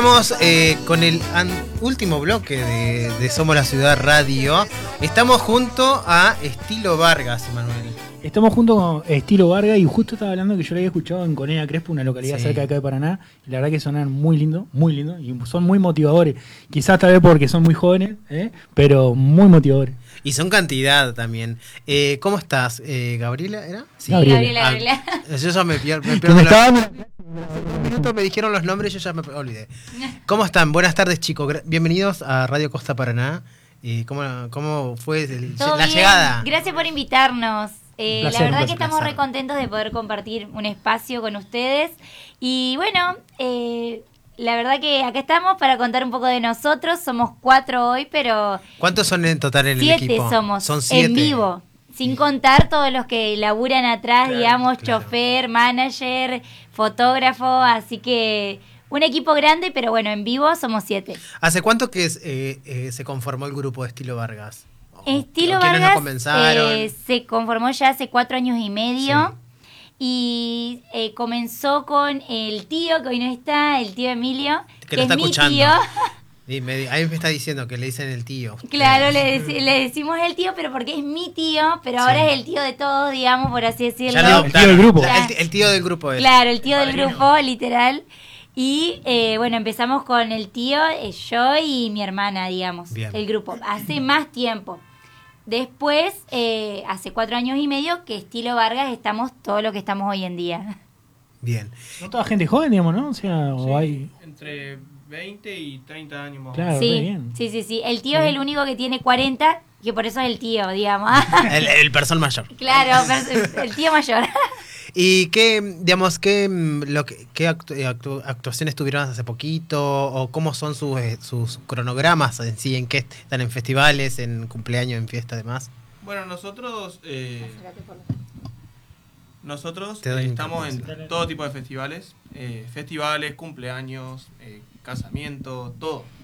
Estamos con el último bloque de Somos la Ciudad Radio. Estamos junto a Estilo Vargas, Emanuel. Estamos junto con Estilo Vargas y justo estaba hablando que yo lo había escuchado en Conea Crespo, una localidad cerca de acá de Paraná. Y la verdad que sonan muy lindo y son muy motivadores. Quizás tal vez porque son muy jóvenes, pero muy motivadores. Y son cantidad también. ¿Cómo estás? ¿Gabriela era? Sí, Gabriela. Yo ya me pierdo. Un minuto me dijeron los nombres y yo ya me olvidé. ¿Cómo están? Buenas tardes, chicos. Bienvenidos a Radio Costa Paraná. ¿Cómo fue la llegada? Gracias por invitarnos. La verdad que estamos re contentos de poder compartir un espacio con ustedes. Y bueno, la verdad que acá estamos para contar un poco de nosotros. Somos 4 hoy, pero... ¿Cuántos son en total en el equipo? 7 somos. Son 7. En vivo. Sin contar todos los que laburan atrás, digamos, chofer, manager, fotógrafo. Así que un equipo grande, pero bueno, en vivo somos 7. ¿Hace cuánto que se conformó el grupo de Estilo Vargas? Estilo Vargas se conformó ya hace 4 años y medio. Sí. Y comenzó con el tío, que hoy no está, el tío Emilio, que lo está es escuchando. Mi tío. Ahí me está diciendo que le dicen el tío. Claro, le decimos el tío, pero porque es mi tío, pero ahora es el tío de todos, digamos, por así decirlo. El tío del grupo. El tío del grupo es. Claro, el tío del grupo, literal. Y bueno, empezamos con el tío, yo y mi hermana, digamos, el grupo. Hace más tiempo. Después, hace 4 años y medio que Estilo Vargas estamos todo lo que estamos hoy en día. Bien. No toda gente joven, digamos, ¿no? O sea, sí, o hay... entre 20 y 30 años más. Claro, sí, bien. Sí. El tío es el único que tiene 40, que por eso es el tío, digamos. el persona mayor. Claro, el tío mayor. ¿Y qué actuaciones tuvieron hace poquito? ¿O cómo son sus cronogramas en sí? ¿En qué están? ¿En festivales, en cumpleaños, en fiesta, además? Bueno, nosotros estamos en todo tipo de festivales. Festivales, cumpleaños, casamientos, todo.